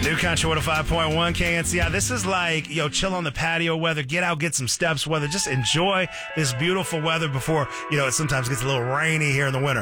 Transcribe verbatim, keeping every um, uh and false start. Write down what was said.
New Country one oh five point one K N C I. This is like, yo, chill on the patio weather. Get out, get some steps weather. Just enjoy this beautiful weather before, you know, it sometimes gets a little rainy here in the winter.